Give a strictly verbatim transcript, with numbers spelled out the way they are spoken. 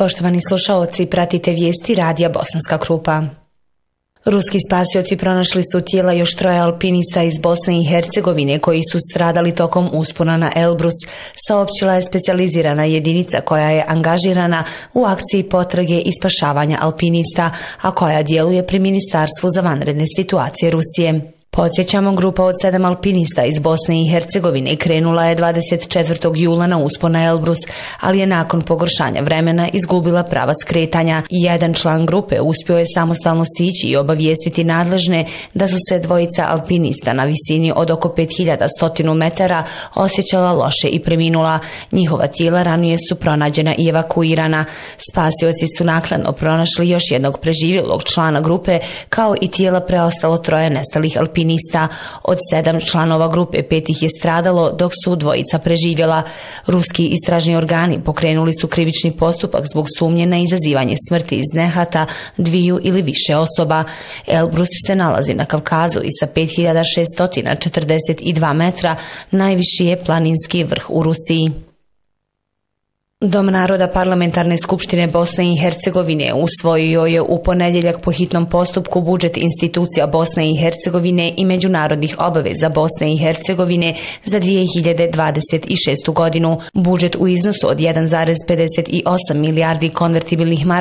Poštovani slušaoci, pratite vijesti radija Bosanska Krupa. Ruski spasioci pronašli su tijela još troje alpinista iz Bosne i Hercegovine koji su stradali tokom uspona na Elbrus, saopćila je specijalizirana jedinica koja je angažirana u akciji potrage i spašavanja alpinista, a koja djeluje pri Ministarstvu za vanredne situacije Rusije. Podsjećamo, grupa od sedam alpinista iz Bosne i Hercegovine krenula je dvadeset četvrtog jula na uspon na Elbrus, ali je nakon pogoršanja vremena izgubila pravac kretanja. Jedan član grupe uspio je samostalno sići i obavijestiti nadležne da su se dvojica alpinista na visini od oko pet hiljada sto metara osjećala loše i preminula. Njihova tijela ranije su pronađena i evakuirana. Spasioci su naknadno pronašli još jednog preživjelog člana grupe, kao i tijela preostalo troje nestalih alpinista. Od sedam članova grupe pet ih je stradalo, dok su dvojica preživjela. Ruski istražni organi pokrenuli su krivični postupak zbog sumnje na izazivanje smrti iz nehata dviju ili više osoba. Elbrus se nalazi na Kavkazu i sa pet hiljada šessto četrdeset dva metra najviši je planinski vrh u Rusiji. Dom naroda Parlamentarne skupštine Bosne i Hercegovine usvojio je u ponedjeljak po hitnom postupku budžet institucija Bosne i Hercegovine i međunarodnih obaveza Bosne i Hercegovine za dvije hiljade dvadeset šestu godinu. Budžet u iznosu od jedan zarez pedeset osam milijardi konvertibilnih maraka